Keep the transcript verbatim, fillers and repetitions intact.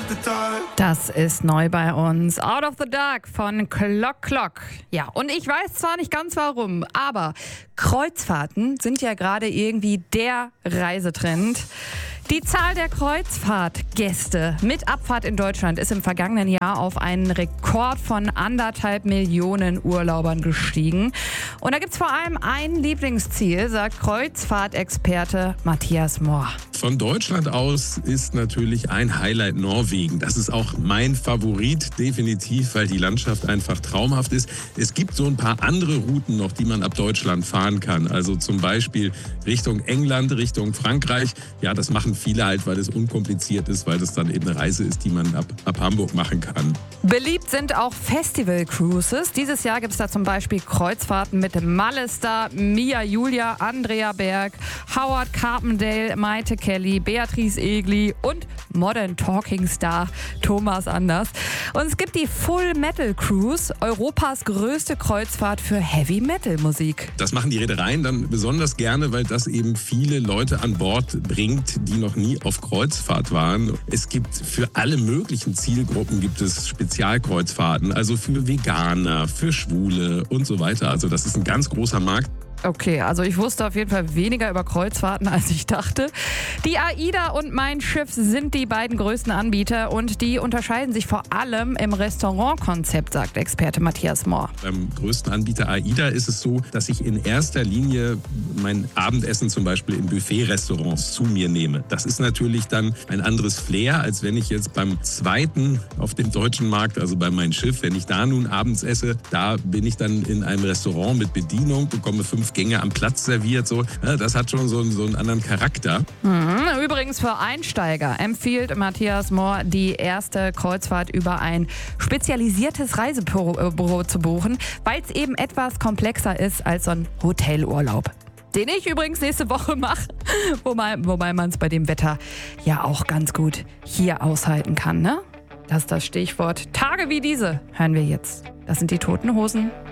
the dark. Das ist neu bei uns. Out of the Dark von Clock Clock. Ja, und ich weiß zwar nicht ganz warum, aber Kreuzfahrten sind ja gerade irgendwie der Reisetrend. Die Zahl der Kreuzfahrtgäste mit Abfahrt in Deutschland ist im vergangenen Jahr auf einen Rekord von anderthalb Millionen Urlaubern gestiegen. Und da gibt es vor allem ein Lieblingsziel, sagt Kreuzfahrtexperte Matthias Mohr. Von Deutschland aus ist natürlich ein Highlight Norwegen. Das ist auch mein Favorit, definitiv, weil die Landschaft einfach traumhaft ist. Es gibt so ein paar andere Routen noch, die man ab Deutschland fahren kann. Also zum Beispiel Richtung England, Richtung Frankreich. Ja, das machen viele halt, weil es unkompliziert ist, weil das dann eben eine Reise ist, die man ab, ab Hamburg machen kann. Beliebt sind auch Festival-Cruises. Dieses Jahr gibt es da zum Beispiel Kreuzfahrten mit Malestar, Mia Julia, Andrea Berg, Howard Carpendale, Maite Kelly, Beatrice Egli und Modern Talking Star Thomas Anders. Und es gibt die Full Metal Cruise, Europas größte Kreuzfahrt für Heavy Metal Musik. Das machen die Reedereien dann besonders gerne, weil das eben viele Leute an Bord bringt, die noch nie auf Kreuzfahrt waren. Es gibt für alle möglichen Zielgruppen gibt es Spezialkreuzfahrten, also für Veganer, für Schwule und so weiter. Also das ist ein ganz großer Markt. Okay, also ich wusste auf jeden Fall weniger über Kreuzfahrten, als ich dachte. Die AIDA und Mein Schiff sind die beiden größten Anbieter und die unterscheiden sich vor allem im Restaurantkonzept, sagt Experte Matthias Mohr. Beim größten Anbieter AIDA ist es so, dass ich in erster Linie mein Abendessen zum Beispiel in Buffet-Restaurants zu mir nehme. Das ist natürlich dann ein anderes Flair, als wenn ich jetzt beim zweiten auf dem deutschen Markt, also bei Mein Schiff, wenn ich da nun abends esse, da bin ich dann in einem Restaurant mit Bedienung, bekomme fünf Gänge am Platz serviert. So. Ja, das hat schon so, so einen anderen Charakter. Übrigens für Einsteiger empfiehlt Matthias Mohr, die erste Kreuzfahrt über ein spezialisiertes Reisebüro zu buchen, weil es eben etwas komplexer ist als so ein Hotelurlaub. Den ich übrigens nächste Woche mache, wobei, wobei man es bei dem Wetter ja auch ganz gut hier aushalten kann, ne? Das ist das Stichwort. Tage wie diese hören wir jetzt. Das sind die Toten Hosen.